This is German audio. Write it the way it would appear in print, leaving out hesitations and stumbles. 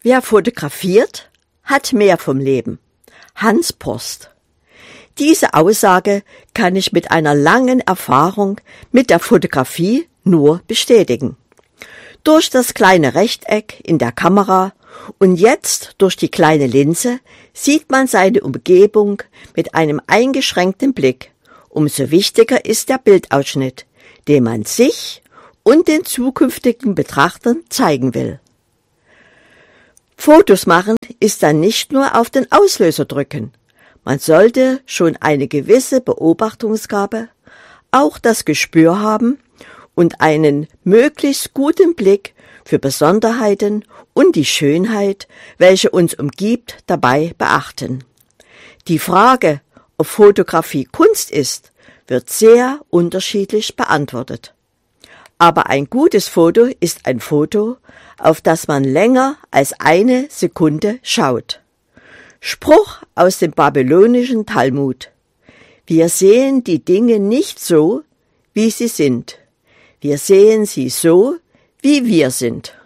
Wer fotografiert, hat mehr vom Leben. Hans Porst. Diese Aussage kann ich mit einer langen Erfahrung mit der Fotografie nur bestätigen. Durch das kleine Rechteck in der Kamera und jetzt durch die kleine Linse sieht man seine Umgebung mit einem eingeschränkten Blick. Umso wichtiger ist der Bildausschnitt, den man sich und den zukünftigen Betrachtern zeigen will. Fotos machen ist dann nicht nur auf den Auslöser drücken. Man sollte schon eine gewisse Beobachtungsgabe, auch das Gespür haben und einen möglichst guten Blick für Besonderheiten und die Schönheit, welche uns umgibt, dabei beachten. Die Frage, ob Fotografie Kunst ist, wird sehr unterschiedlich beantwortet. Aber ein gutes Foto ist ein Foto, auf das man länger als eine Sekunde schaut. Spruch aus dem babylonischen Talmud: Wir sehen die Dinge nicht so, wie sie sind. Wir sehen sie so, wie wir sind.